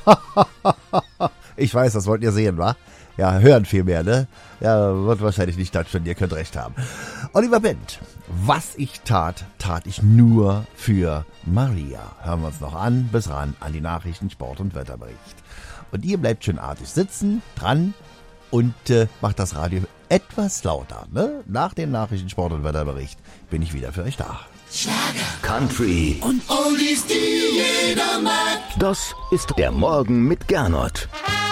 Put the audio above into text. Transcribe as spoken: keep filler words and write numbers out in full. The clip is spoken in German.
Ich weiß, das wollt ihr sehen, wa? Ja, hören vielmehr, ne? Ja, wird wahrscheinlich nicht stattfinden, ihr könnt recht haben. Oliver Bent, was ich tat, tat ich nur für Maria. Hören wir uns noch an, bis ran an die Nachrichten, Sport und Wetterbericht. Und ihr bleibt schön artig sitzen, dran und äh, macht das Radio etwas lauter, ne? Nach dem Nachrichten, Sport und Wetterbericht bin ich wieder für euch da. Schlager, Country und Oldies, die jeder mag. Das ist der Morgen mit Gernot.